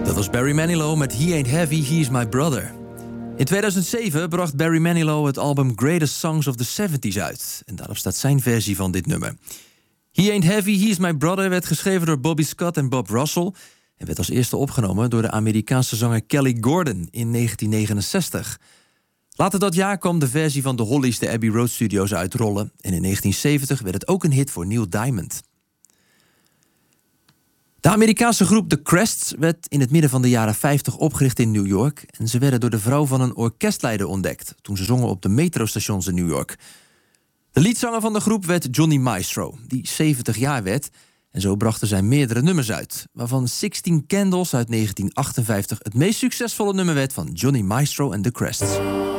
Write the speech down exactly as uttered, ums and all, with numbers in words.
Dat was Barry Manilow met He Ain't Heavy, He's My Brother. In tweeduizend zeven bracht Barry Manilow het album Greatest Songs of the seventies uit. En daarop staat zijn versie van dit nummer. He Ain't Heavy, He's My Brother werd geschreven door Bobby Scott en Bob Russell... en werd als eerste opgenomen door de Amerikaanse zanger Kelly Gordon in negentien negenenzestig. Later dat jaar kwam de versie van de Hollies de Abbey Road Studios uitrollen... en in negentien zeventig werd het ook een hit voor Neil Diamond. De Amerikaanse groep The Crests werd in het midden van de jaren vijftig opgericht in New York... en ze werden door de vrouw van een orkestleider ontdekt... toen ze zongen op de metrostations in New York. De leadzanger van de groep werd Johnny Maestro, die zeventig jaar werd... en zo brachten zij meerdere nummers uit... waarvan sixteen Candles uit negentien achtenvijftig het meest succesvolle nummer werd van Johnny Maestro en The Crests.